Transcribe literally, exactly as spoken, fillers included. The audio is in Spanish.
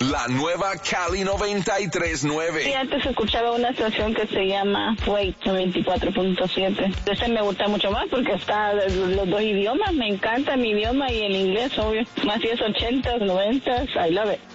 La nueva Cali noventa y tres punto nueve. Sí, antes escuchaba una estación que se llama Wait veinticuatro punto siete. Ese me gusta mucho más porque está los dos idiomas. Me encanta mi idioma y el inglés, obvio. Más si es ochentas, noventas, I love it.